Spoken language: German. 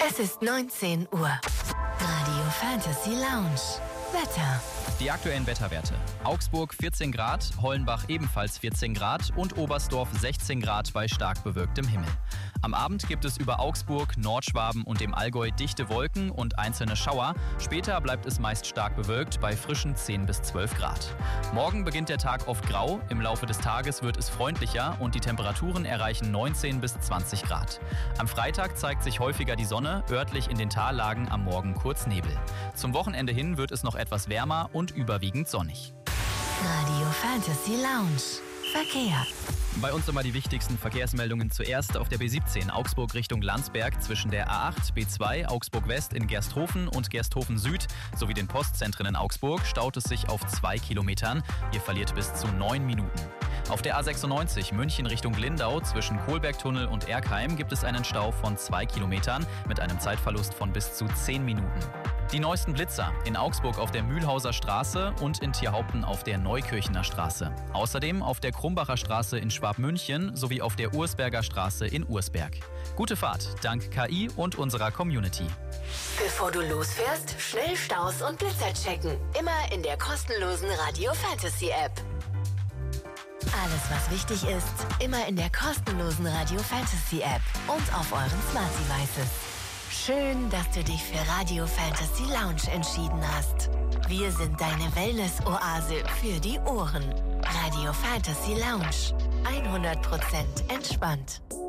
Es ist 19 Uhr. Radio Fantasy Lounge. Wetter. Die aktuellen Wetterwerte. Augsburg 14 Grad, Hollenbach ebenfalls 14 Grad und Oberstdorf 16 Grad bei stark bewölktem Himmel. Am Abend gibt es über Augsburg, Nordschwaben und dem Allgäu dichte Wolken und einzelne Schauer. Später bleibt es meist stark bewölkt bei frischen 10 bis 12 Grad. Morgen beginnt der Tag oft grau. Im Laufe des Tages wird es freundlicher und die Temperaturen erreichen 19 bis 20 Grad. Am Freitag zeigt sich häufiger die Sonne, örtlich in den Tallagen am Morgen kurz Nebel. Zum Wochenende hin wird es noch etwas wärmer und überwiegend sonnig. Radio Fantasy Lounge. Verkehr. Bei uns immer die wichtigsten Verkehrsmeldungen zuerst auf der B17 Augsburg Richtung Landsberg zwischen der A8, B2 Augsburg West in Gersthofen und Gersthofen Süd sowie den Postzentren in Augsburg staut es sich auf 2 Kilometern. Ihr verliert bis zu 9 Minuten. Auf der A96 München Richtung Lindau zwischen Kohlbergtunnel und Erkheim gibt es einen Stau von 2 Kilometern mit einem Zeitverlust von bis zu 10 Minuten. Die neuesten Blitzer in Augsburg auf der Mühlhauser Straße und in Tierhaupten auf der Neukirchener Straße. Außerdem auf der Krumbacher Straße in Schwabmünchen sowie auf der Ursberger Straße in Ursberg. Gute Fahrt dank KI und unserer Community. Bevor du losfährst, schnell Staus und Blitzer checken. Immer in der kostenlosen Radio Fantasy App. Alles, was wichtig ist, immer in der kostenlosen Radio Fantasy App und auf euren Smart Devices. Schön, dass du dich für Radio Fantasy Lounge entschieden hast. Wir sind deine Wellness-Oase für die Ohren. Radio Fantasy Lounge. 100% entspannt.